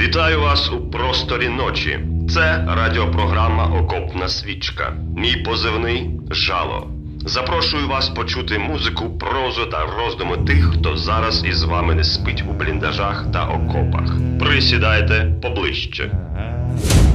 Вітаю вас у просторі ночі. Це радіопрограма «Окопна свічка». Мій позивний – Жало. Запрошую вас почути музику, прозу та роздуми тих, хто зараз із вами не спить у бліндажах та окопах. Присідайте поближче.